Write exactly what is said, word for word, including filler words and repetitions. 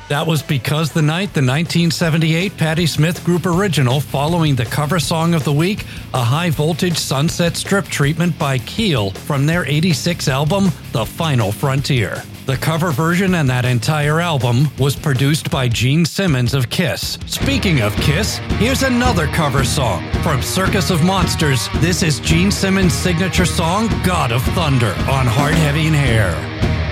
That was Because the Night, the nineteen seventy-eight Patti Smith Group original, following the cover song of the week, a high-voltage Sunset Strip treatment by Keel from their eighty-six album, The Final Frontier. The cover version and that entire album was produced by Gene Simmons of Kiss. Speaking of Kiss, here's another cover song. From Circus of Monsters, this is Gene Simmons' signature song, God of Thunder, on Hard, Heavy, and Hair.